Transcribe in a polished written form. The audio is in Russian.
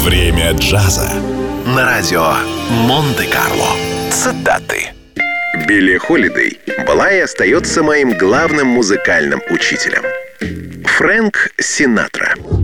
Время джаза на радио Монте-Карло. Цитаты. Билли Холидей была и остается моим главным музыкальным учителем. Фрэнк Синатра.